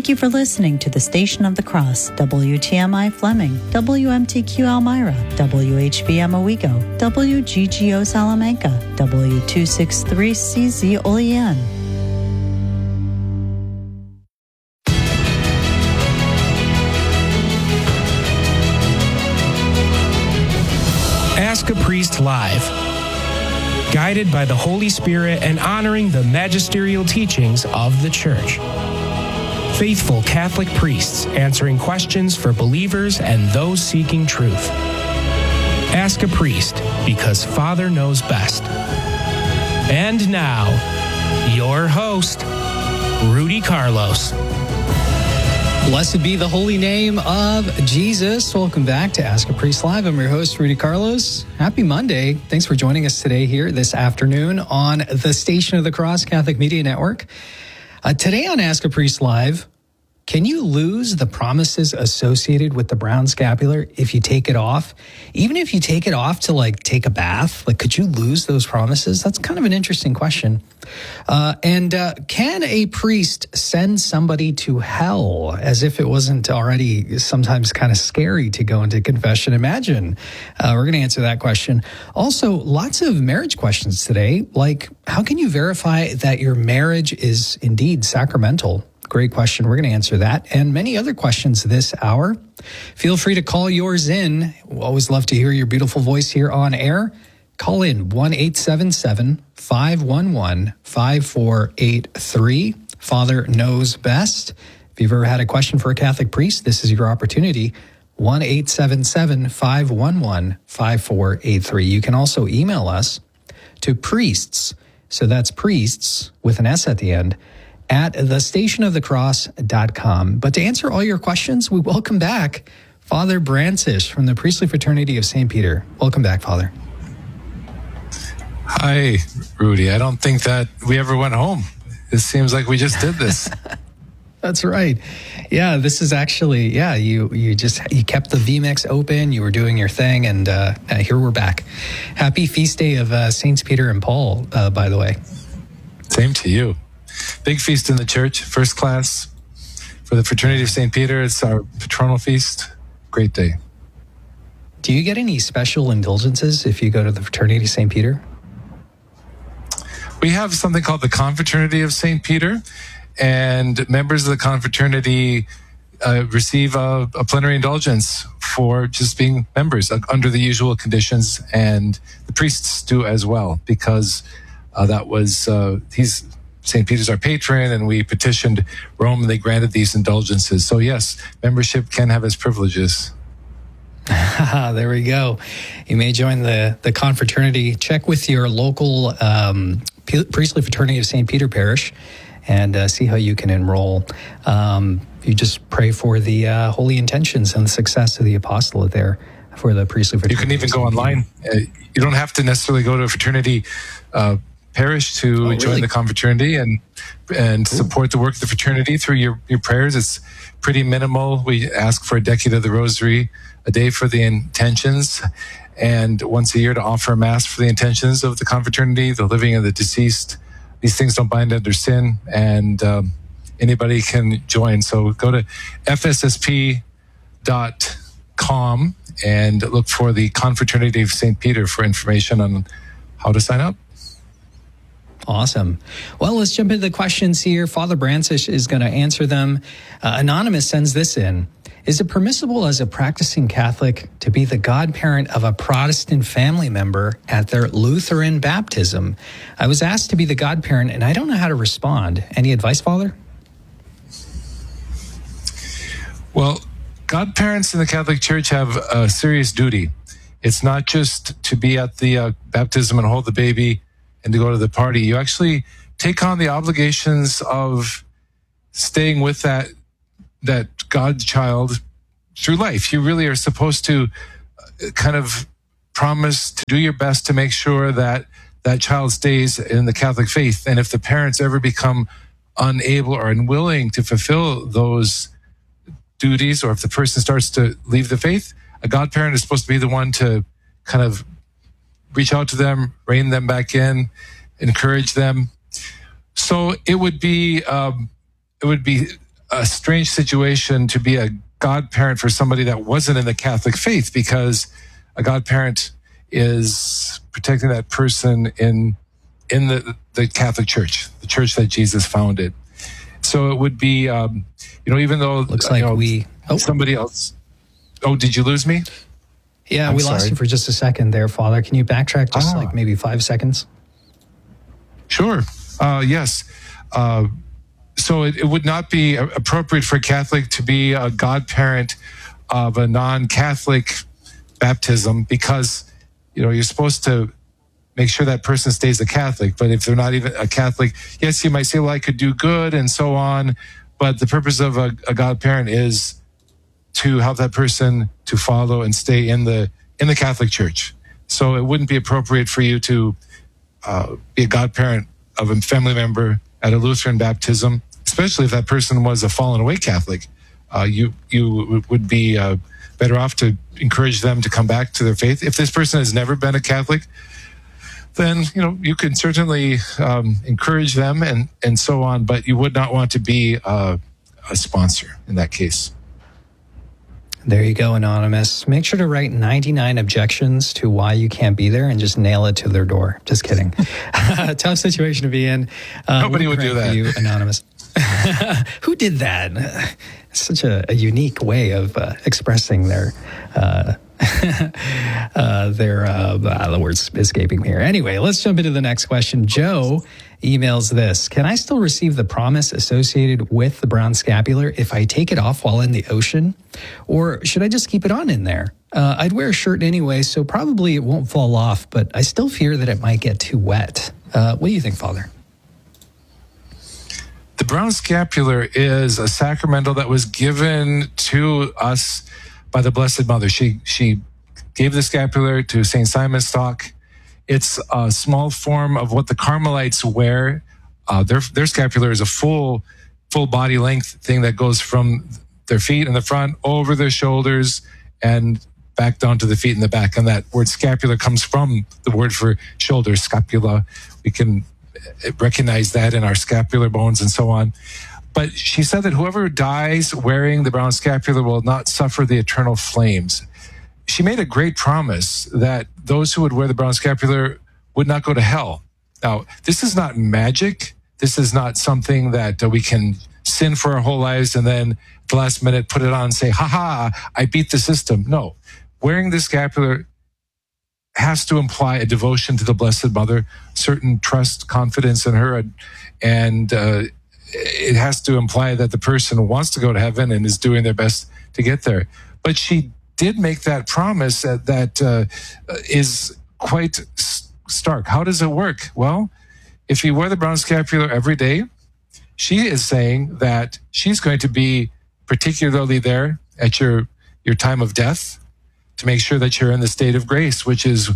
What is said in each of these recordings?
Thank you for listening to the Station of the Cross, WTMI Fleming, WMTQ Elmira, WHBM Owego, WGGO Salamanca, W263CZ Olean. Ask a Priest Live. Guided by the Holy Spirit and honoring the magisterial teachings of the Church. Faithful Catholic priests answering questions for believers and those seeking truth. Ask a Priest, because Father knows best. And now, your host, Rudy Carlos. Blessed be the holy name of Jesus. Welcome back to Ask a Priest Live. I'm your host, Rudy Carlos. Happy Monday. Thanks for joining us today here this afternoon on the Station of the Cross Catholic Media Network. Today on Ask a Priest Live, can you lose the promises associated with the brown scapular if you take it off? Even if you take it off to take a bath, could you lose those promises? That's kind of an interesting question. And can a priest send somebody to hell as if it wasn't already sometimes kind of scary to go into confession? Imagine. We're going to answer that question. Also, lots of marriage questions today, like how can you verify that your marriage is indeed sacramental? Great question. We're going to answer that and many other questions this hour. Feel free to call yours in. We always love to hear your beautiful voice here on air. Call in 1-877-511-5483. Father knows best. If you've ever had a question for a Catholic priest, this is your opportunity. 1-877-511-5483. You can also email us to priests. So that's priests with an S at the end, at thestationofthecross.com. But to answer all your questions, we welcome back Father Brancisz from the Priestly Fraternity of St. Peter. Welcome back, Father. Hi, Rudy. I don't think that we ever went home. It seems like we just did this. That's right. Yeah, this is actually, you kept the VMix open, you were doing your thing, and here we're back. Happy feast day of Saints Peter and Paul, by the way. Same to you. Big feast in the church, first class for the Fraternity of St. Peter. It's our patronal feast. Great day. Do you get any special indulgences if you go to the Fraternity of St. Peter? We have something called the Confraternity of St. Peter, and members of the Confraternity receive a plenary indulgence for just being members under the usual conditions, and the priests do as well, because St. Peter's our patron, and we petitioned Rome, and they granted these indulgences. So yes, membership can have its privileges. There we go. You may join the confraternity. Check with your local Priestly Fraternity of St. Peter Parish and see how you can enroll. You just pray for the holy intentions and the success of the apostolate there for the Priestly Fraternity. You can even go online. You don't have to necessarily go to a fraternity parish to join the confraternity and support the work of the fraternity through your prayers. It's pretty minimal. We ask for a decade of the rosary a day for the intentions, and once a year to offer a mass for the intentions of the confraternity, the living and the deceased. These things don't bind under sin, and anybody can join. So go to fssp.com and look for the Confraternity of St. Peter for information on how to sign up. Awesome. Well, let's jump into the questions here. Father Brancisz is going to answer them. Anonymous sends this in. Is it permissible as a practicing Catholic to be the godparent of a Protestant family member at their Lutheran baptism? I was asked to be the godparent, and I don't know how to respond. Any advice, Father? Well, godparents in the Catholic Church have a serious duty. It's not just to be at the baptism and hold the baby and to go to the party. You actually take on the obligations of staying with that godchild through life. You really are supposed to kind of promise to do your best to make sure that that child stays in the Catholic faith. And if the parents ever become unable or unwilling to fulfill those duties, or if the person starts to leave the faith, a godparent is supposed to be the one to kind of reach out to them, rein them back in, encourage them. So it would be a strange situation to be a godparent for somebody that wasn't in the Catholic faith, because a godparent is protecting that person in the Catholic Church, the church that Jesus founded. So it would be, even though looks like somebody else. Oh, did you lose me? Yeah, we lost you for just a second there, Father. Can you backtrack just like maybe 5 seconds? Sure. Yes. So it would not be appropriate for a Catholic to be a godparent of a non-Catholic baptism, because you're supposed to make sure that person stays a Catholic. But if they're not even a Catholic, yes, you might say, well, I could do good and so on. But the purpose of a godparent is to help that person to follow and stay in the Catholic Church. So it wouldn't be appropriate for you to be a godparent of a family member at a Lutheran baptism, especially if that person was a fallen away Catholic. You would be better off to encourage them to come back to their faith. If this person has never been a Catholic, then you can certainly encourage them and so on, but you would not want to be a sponsor in that case. There you go, Anonymous. Make sure to write 99 objections to why you can't be there and just nail it to their door. Just kidding. Tough situation to be in. Nobody would do that. You, Anonymous. Who did that? Such a unique way of expressing their the word's escaping me here. Anyway, let's jump into the next question. Joe emails this: can I still receive the promise associated with the brown scapular if I take it off while in the ocean? Or should I just keep it on in there? I'd wear a shirt anyway, so probably it won't fall off, but I still fear that it might get too wet. What do you think, Father? The brown scapular is a sacramental that was given to us by the Blessed Mother. She gave the scapular to St. Simon Stock. It's a small form of what the Carmelites wear. Their scapular is a full body length thing that goes from their feet in the front over their shoulders and back down to the feet in the back. And that word scapular comes from the word for shoulder, scapula. We can recognize that in our scapular bones and so on. But she said that whoever dies wearing the brown scapular will not suffer the eternal flames. She made a great promise that those who would wear the brown scapular would not go to hell. Now, this is not magic. This is not something that we can sin for our whole lives and then at the last minute put it on and say, ha, I beat the system. No, wearing the scapular has to imply a devotion to the Blessed Mother, certain trust, confidence in her, and it has to imply that the person wants to go to heaven and is doing their best to get there. But she did make that promise that is quite stark. How does it work? Well, if you wear the brown scapular every day, she is saying that she's going to be particularly there at your time of death to make sure that you're in the state of grace, which is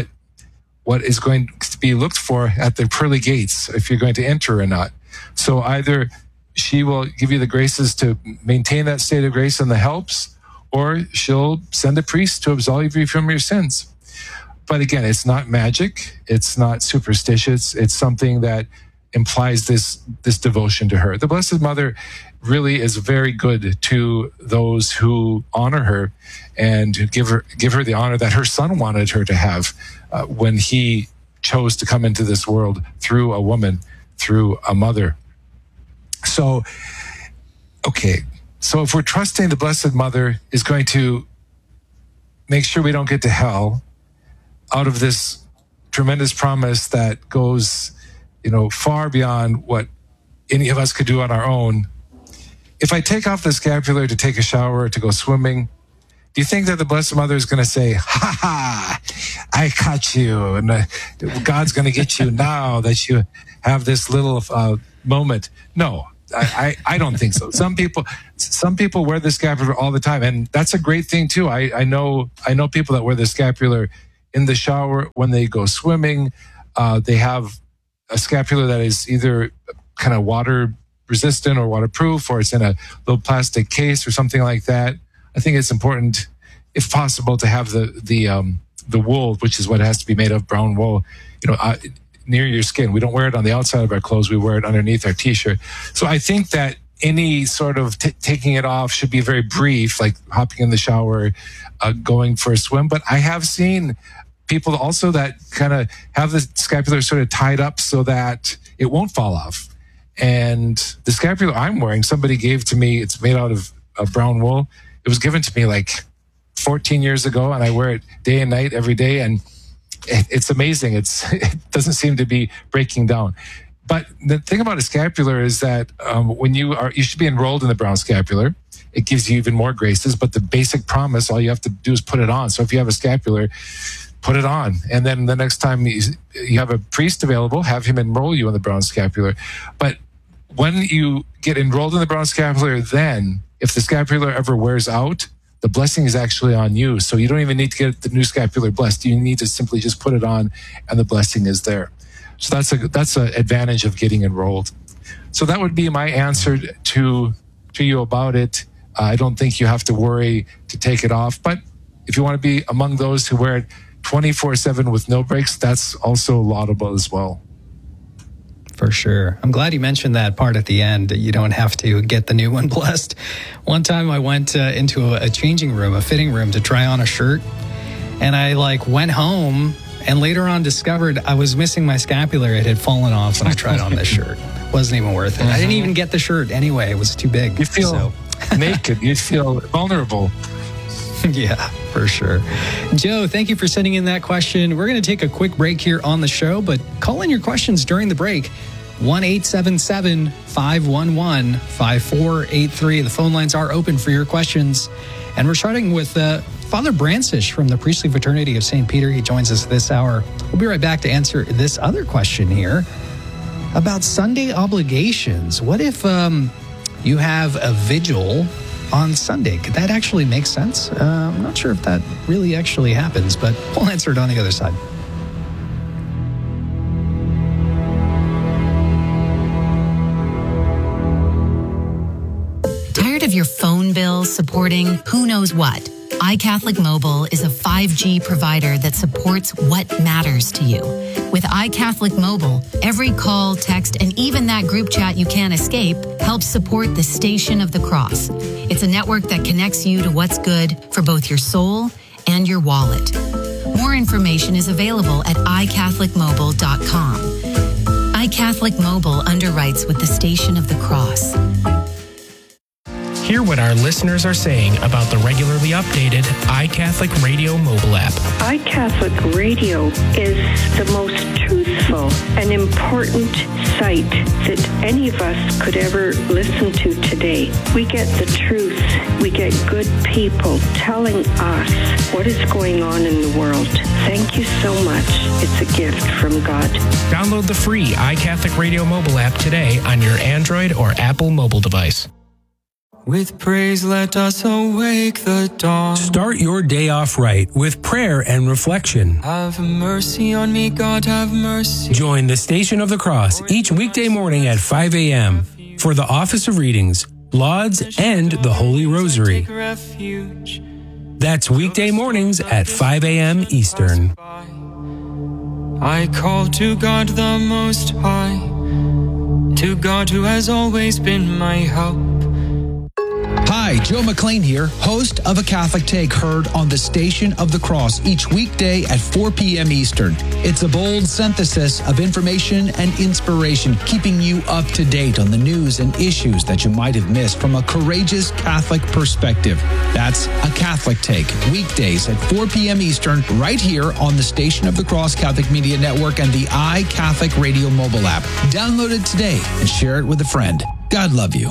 what is going to be looked for at the pearly gates, if you're going to enter or not. So either she will give you the graces to maintain that state of grace and the helps, or she'll send a priest to absolve you from your sins. But again, it's not magic. It's not superstitious. It's something that implies this devotion to her. The Blessed Mother really is very good to those who honor her and give her the honor that her son wanted her to have when he chose to come into this world through a woman, through a mother. So if we're trusting the Blessed Mother is going to make sure we don't get to hell out of this tremendous promise that goes, far beyond what any of us could do on our own. If I take off the scapular to take a shower or to go swimming, do you think that the Blessed Mother is going to say, ha, I caught you, and God's going to get you now that you have this little moment? No, I don't think so. Some people wear the scapular all the time, and that's a great thing too. I know people that wear the scapular in the shower when they go swimming. They have a scapular that is either kind of water resistant or waterproof, or it's in a little plastic case or something like that. I think it's important, if possible, to have the wool, which is what it has to be made of, brown wool, near your skin. We don't wear it on the outside of our clothes. We wear it underneath our t-shirt. So I think that any sort of taking it off should be very brief, like hopping in the shower, going for a swim. But I have seen people also that kind of have the scapular sort of tied up so that it won't fall off. And the scapular I'm wearing, somebody gave to me. It's made out of brown wool. It was given to me like 14 years ago, and I wear it day and night every day. And it's amazing. It doesn't seem to be breaking down. But the thing about a scapular is that when you should be enrolled in the brown scapular. It gives you even more graces. But the basic promise, all you have to do is put it on. So if you have a scapular, put it on. And then the next time you have a priest available, have him enroll you in the brown scapular. But when you get enrolled in the brown scapular, then if the scapular ever wears out, the blessing is actually on you. So you don't even need to get the new scapular blessed. You need to simply just put it on and the blessing is there. So that's an advantage of getting enrolled. So that would be my answer to you about it. I don't think you have to worry to take it off. But if you want to be among those who wear it 24/7 with no breaks, that's also laudable as well. For sure. I'm glad you mentioned that part at the end. You don't have to get the new one blessed. One time I went into a changing room, a fitting room, to try on a shirt. And I went home and later on discovered I was missing my scapular. It had fallen off when I tried on this shirt. Wasn't even worth it. I didn't even get the shirt anyway. It was too big. You feel naked. You feel vulnerable. Yeah, for sure. Joe, thank you for sending in that question. We're going to take a quick break here on the show, but call in your questions during the break. 1-877-511-5483. The phone lines are open for your questions. And we're starting with Father Brancish from the Priestly Fraternity of St. Peter. He joins us this hour. We'll be right back to answer this other question here about Sunday obligations. What if you have a vigil on Sunday? Could that actually make sense? I'm not sure if that really actually happens, but we'll answer it on the other side. Tired of your phone bill supporting who knows what? iCatholic Mobile is a 5G provider that supports what matters to you. With iCatholic Mobile, every call, text, and even that group chat you can't escape helps support the Station of the Cross. It's a network that connects you to what's good for both your soul and your wallet. More information is available at iCatholicMobile.com. iCatholic Mobile underwrites with the Station of the Cross. Hear what our listeners are saying about the regularly updated iCatholic Radio mobile app. iCatholic Radio is the most truthful and important site that any of us could ever listen to today. We get the truth. We get good people telling us what is going on in the world. Thank you so much. It's a gift from God. Download the free iCatholic Radio mobile app today on your Android or Apple mobile device. With praise, let us awake the dawn. Start your day off right with prayer and reflection. Have mercy on me, God, have mercy. Join the Station of the Cross each weekday morning at 5 a.m. for the Office of Readings, Lauds, and the Holy Rosary. That's weekday mornings at 5 a.m. Eastern. I call to God the Most High, to God who has always been my help. Hi, Joe McLean here, host of A Catholic Take, heard on the Station of the Cross each weekday at 4 p.m. Eastern. It's a bold synthesis of information and inspiration, keeping you up to date on the news and issues that you might have missed from a courageous Catholic perspective. That's A Catholic Take, weekdays at 4 p.m. Eastern, right here on the Station of the Cross Catholic Media Network and the iCatholic Radio mobile app. Download it today and share it with a friend. God love you.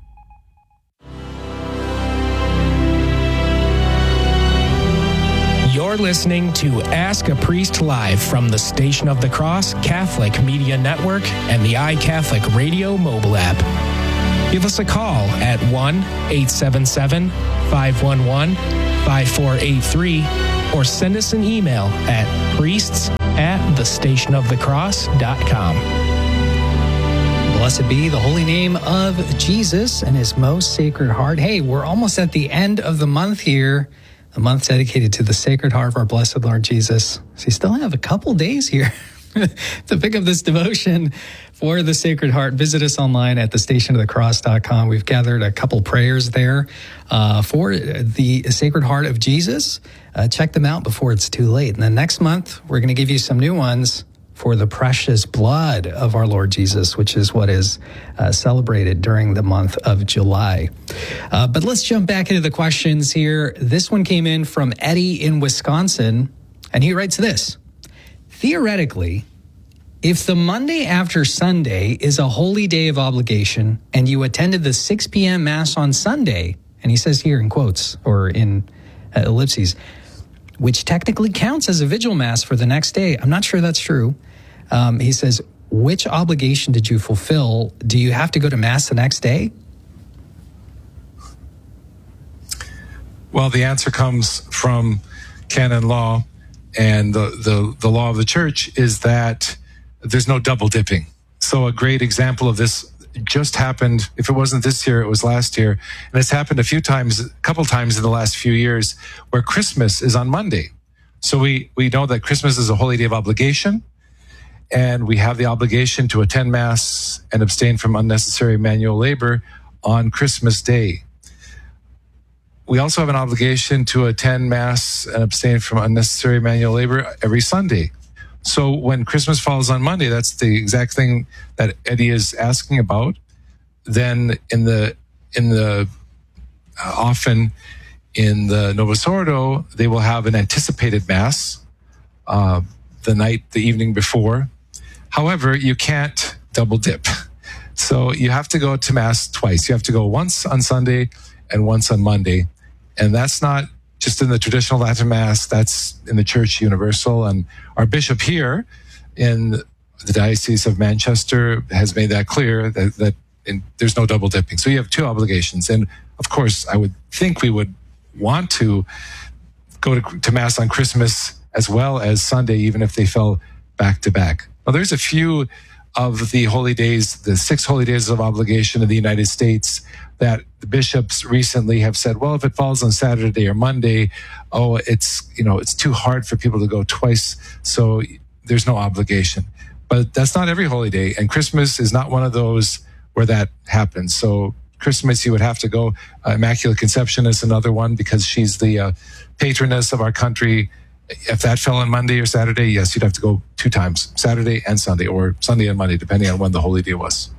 You're listening to Ask a Priest Live from the Station of the Cross Catholic Media Network and the iCatholic Radio mobile app. Give us a call at 1-877-511-5483 or send us an email at priests@thestationofthecross.com. Blessed be the holy name of Jesus and his most sacred heart. Hey, we're almost at the end of the month here. A month dedicated to the Sacred Heart of our blessed Lord Jesus. So you still have a couple days here To pick up this devotion for the Sacred Heart, visit us online at thestationofthecross.com. We've gathered a couple prayers there for the Sacred Heart of Jesus. Check them out before it's too late. And then next month, we're going to give you some new ones for the precious blood of our Lord Jesus, which is what is celebrated during the month of July. But let's jump back into the questions here. This one came in from Eddie in Wisconsin, and he writes this. Theoretically, if the Monday after Sunday is a holy day of obligation and you attended the 6 p.m. Mass on Sunday, and he says here in quotes or in ellipses, which technically counts as a vigil Mass for the next day. I'm not sure that's true. He says, which obligation did you fulfill? Do you have to go to Mass the next day? Well, the answer comes from canon law. And the law of the church is that there's no double dipping. So a great example of this just happened, if it wasn't this year, it was last year. And it's happened a couple times in the last few years where Christmas is on Monday. So we know that Christmas is a holy day of obligation, and we have the obligation to attend Mass and abstain from unnecessary manual labor on Christmas Day. We also have an obligation to attend Mass and abstain from unnecessary manual labor every Sunday. So when Christmas falls on Monday, that's the exact thing that Eddie is asking about. Then often in the Novus Ordo, they will have an anticipated Mass the evening before. However, you can't double dip. So you have to go to Mass twice. You have to go once on Sunday and once on Monday. And that's not just in the traditional Latin Mass, that's in the Church Universal. And our bishop here in the Diocese of Manchester has made that clear that there's no double dipping. So you have two obligations. And of course, I would think we would want to go to Mass on Christmas as well as Sunday, even if they fell back to back. Now, there's a few of the holy days, the 6 holy days of obligation in the United States, that the bishops recently have said, well, if it falls on Saturday or Monday, it's too hard for people to go twice, so there's no obligation. But that's not every holy day, and Christmas is not one of those where that happens. So Christmas, you would have to go. Immaculate Conception is another one because she's the patroness of our country. If that fell on Monday or Saturday, yes, you'd have to go 2 times, Saturday and Sunday, or Sunday and Monday, depending on when the holy day was.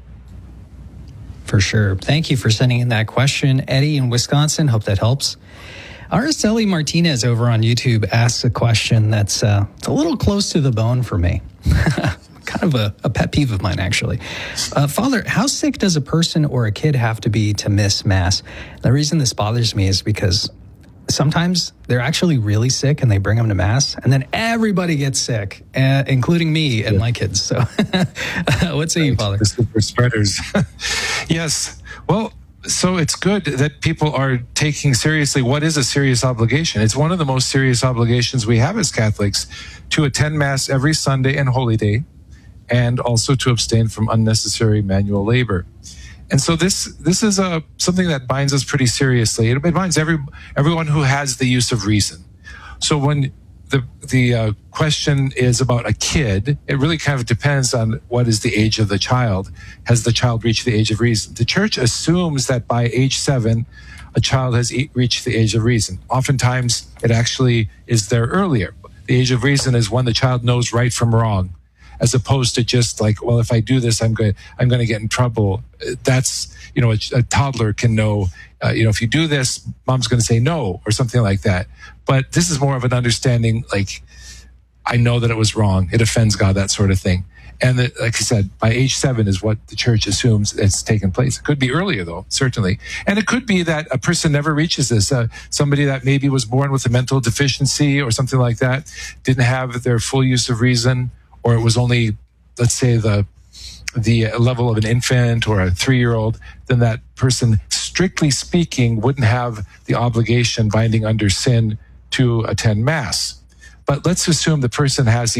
For sure. Thank you for sending in that question, Eddie in Wisconsin. Hope that helps. Araceli Martinez over on YouTube asks a question that's it's a little close to the bone for me. Kind of a pet peeve of mine, actually. Father, how sick does a person or a kid have to be to miss Mass? The reason this bothers me is because sometimes they're actually really sick and they bring them to Mass, and then everybody gets sick, including me and my kids. So what say you, Father? The super spreaders. Yes. Well, so it's good that people are taking seriously what is a serious obligation. It's one of the most serious obligations we have as Catholics, to attend Mass every Sunday and Holy Day, and also to abstain from unnecessary manual labor. And so this is something that binds us pretty seriously. It binds everyone who has the use of reason. So when the question is about a kid, it really kind of depends on what is the age of the child. Has the child reached the age of reason? The Church assumes that by age 7, a child has reached the age of reason. Oftentimes, it actually is there earlier. The age of reason is when the child knows right from wrong, as opposed to just like, well, if I do this, I'm going to get in trouble. That's, a toddler can know, if you do this, mom's going to say no, or something like that. But this is more of an understanding, like, I know that it was wrong. It offends God, that sort of thing. And like I said, by age 7 is what the Church assumes it's taken place. It could be earlier, though, certainly. And it could be that a person never reaches this. Somebody that maybe was born with a mental deficiency or something like that, didn't have their full use of reason, or it was only, let's say, the level of an infant or a 3-year-old, then that person, strictly speaking, wouldn't have the obligation binding under sin to attend Mass. But let's assume the person has